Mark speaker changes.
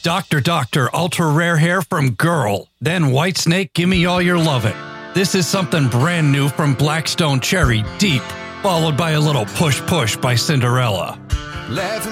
Speaker 1: Dr. Doctor Ultra Rare Hair from Girl. Then Whitesnake, Gimme All Your Lovin'. This is something brand new from Blackstone Cherry, Deep, followed by a little Push Push by Cinderella.
Speaker 2: Laughing